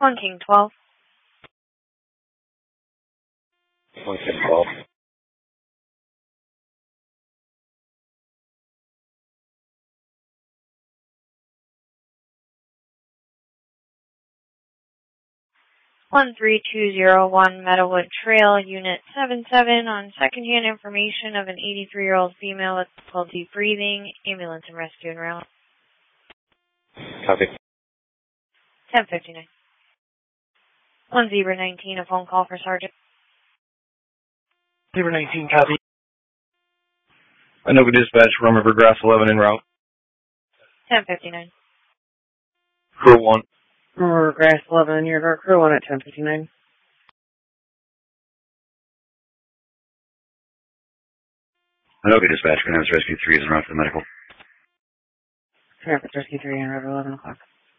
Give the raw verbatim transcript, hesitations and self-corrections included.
one King twelve. one King twelve. one three two zero one Meadowood Trail, Unit seven seven, on secondhand information of an eighty-three-year-old female with difficulty breathing. Ambulance and rescue en route. Copy. ten fifty-nine. one Zebra nineteen, a phone call for Sergeant. Zebra nineteen, copy. Anoka Dispatch, Rum River Grass eleven en route. ten fifty-nine. Crew one. River Grass eleven, your door, crew one at ten fifty-nine. Anoka Dispatch, Grand Rapids Rescue three is en route to the medical. Grand Rapids Rescue three en route at eleven o'clock.